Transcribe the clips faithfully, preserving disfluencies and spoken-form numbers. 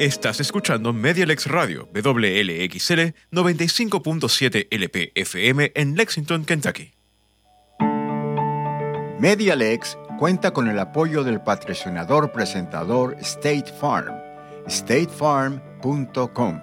Estás escuchando Medialex Radio, W L X L noventa y cinco punto siete L P F M en Lexington, Kentucky. Medialex cuenta con el apoyo del patrocinador presentador State Farm. state farm punto com.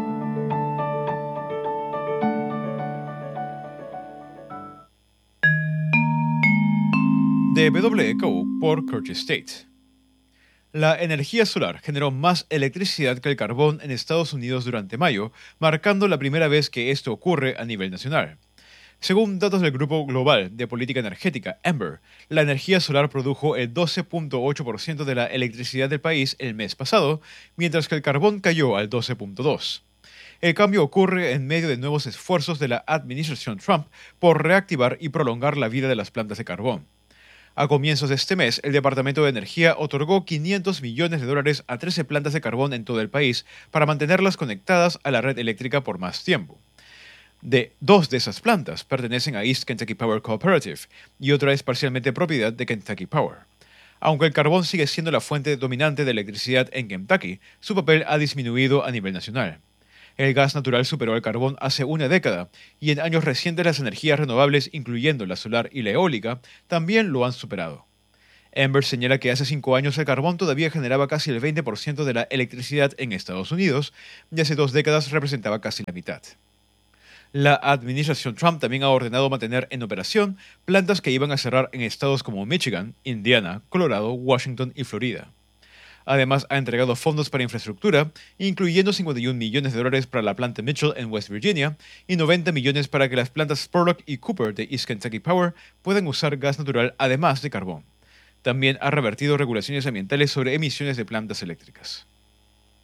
De W K O por Curtis State. La energía solar generó más electricidad que el carbón en Estados Unidos durante mayo, marcando la primera vez que esto ocurre a nivel nacional. Según datos del Grupo Global de Política Energética, Amber, la energía solar produjo el doce punto ocho por ciento de la electricidad del país el mes pasado, mientras que el carbón cayó al doce punto dos por ciento. El cambio ocurre en medio de nuevos esfuerzos de la administración Trump por reactivar y prolongar la vida de las plantas de carbón. A comienzos de este mes, el Departamento de Energía otorgó quinientos millones de dólares a trece plantas de carbón en todo el país para mantenerlas conectadas a la red eléctrica por más tiempo. De dos de esas plantas pertenecen a East Kentucky Power Cooperative y otra es parcialmente propiedad de Kentucky Power. Aunque el carbón sigue siendo la fuente dominante de electricidad en Kentucky, su papel ha disminuido a nivel nacional. El gas natural superó al carbón hace una década y en años recientes las energías renovables, incluyendo la solar y la eólica, también lo han superado. Amber señala que hace cinco años el carbón todavía generaba casi el veinte por ciento de la electricidad en Estados Unidos y hace dos décadas representaba casi la mitad. La administración Trump también ha ordenado mantener en operación plantas que iban a cerrar en estados como Michigan, Indiana, Colorado, Washington y Florida. Además, ha entregado fondos para infraestructura, incluyendo cincuenta y un millones de dólares para la planta Mitchell en West Virginia y noventa millones para que las plantas Spurlock y Cooper de East Kentucky Power puedan usar gas natural además de carbón. También ha revertido regulaciones ambientales sobre emisiones de plantas eléctricas.